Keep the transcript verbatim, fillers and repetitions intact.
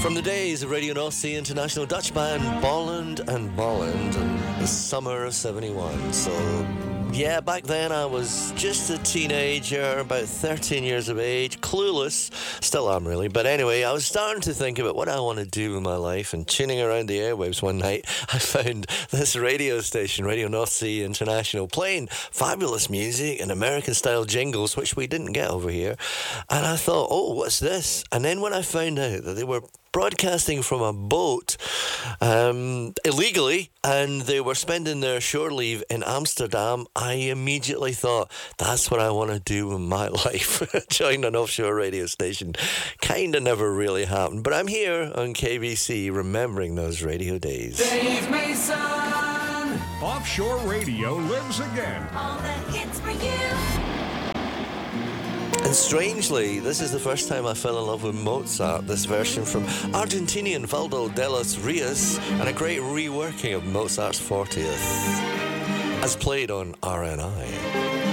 From the days of Radio North Sea International Dutch band Bolland and Bolland in the summer of seventy-one. So, yeah, back then I was just a teenager, about thirteen years of age, clueless. Still am, really. But anyway, I was starting to think about what I want to do with my life, and tuning around the airwaves one night, I found this radio station, Radio North Sea International, playing fabulous music and American-style jingles, which we didn't get over here. And I thought, oh, what's this? And then when I found out that they were broadcasting from a boat um, illegally, and they were spending their shore leave in Amsterdam, I immediately thought, that's what I want to do with my life. Join an offshore radio station. Kind of never really happened, but I'm here on K B C remembering those radio days. Dave Mason! Offshore radio lives again. All the hits for you. And strangely, this is the first time I fell in love with Mozart, this version from Argentinian Valdo de los Rios, and a great reworking of Mozart's fortieth, as played on R N I.